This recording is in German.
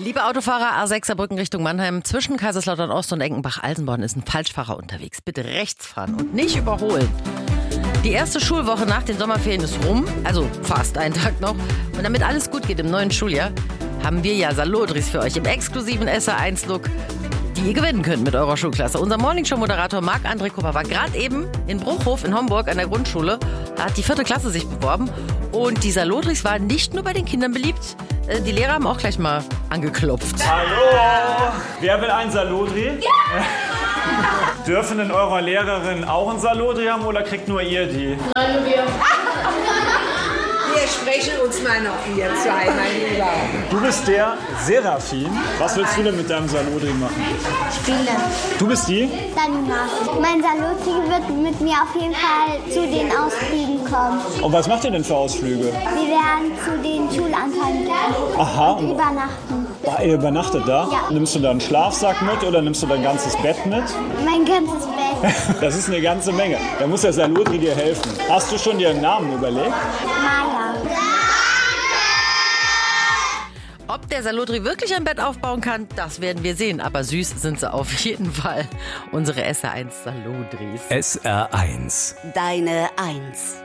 Liebe Autofahrer, A6 Saarbrücken Richtung Mannheim, zwischen Kaiserslautern Ost und Enkenbach-Alsenborn ist ein Falschfahrer unterwegs. Bitte rechts fahren und nicht überholen. Die erste Schulwoche nach den Sommerferien ist rum, also fast einen Tag noch. Und damit alles gut geht im neuen Schuljahr, haben wir ja Salotris für euch im exklusiven SR1-Look, die ihr gewinnen könnt mit eurer Schulklasse. Unser Morningshow-Moderator Marc-André Kupper war gerade eben in Bruchhof in Homburg an der Grundschule. Da hat die 4. Klasse sich beworben. Und die Salotris waren nicht nur bei den Kindern beliebt, die Lehrer haben auch gleich mal angeklopft. Hallo! Wer will ein Salotri? Ja! Dürfen denn eure Lehrerinnen auch ein Salotri haben oder kriegt nur ihr die? Nein, nur wir. Wir sprechen uns mal noch hier zwei, mein Lieber. Du bist der Serafin. Was willst du denn mit deinem Salotri machen? Spielen. Du bist die? Daniela. Mein Salotri wird mit mir auf jeden Fall zu den Ausflügen kommen. Und was macht ihr denn für Ausflüge? Wir werden zu den Schulanfängen gehen. Aha. Und übernachten. Ah, ihr übernachtet da? Ja. Nimmst du da einen Schlafsack mit oder nimmst du dein ganzes Bett mit? Mein ganzes Bett. Das ist eine ganze Menge. Da muss der Salotri dir helfen. Hast du schon dir einen Namen überlegt? Maya. Ob der Salotri wirklich ein Bett aufbauen kann, das werden wir sehen. Aber süß sind sie auf jeden Fall. Unsere SR1 Salotris. SR1. Deine Eins.